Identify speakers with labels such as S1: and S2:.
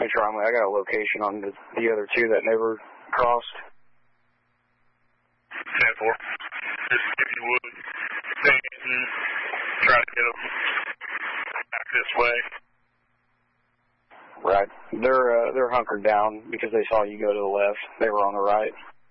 S1: Hey, Charlie, I got a location on the other two that never crossed.
S2: 10-4. Just if you would, try to get them back this way.
S1: Right. They're hunkered down because they saw you go to the left. They were on the right.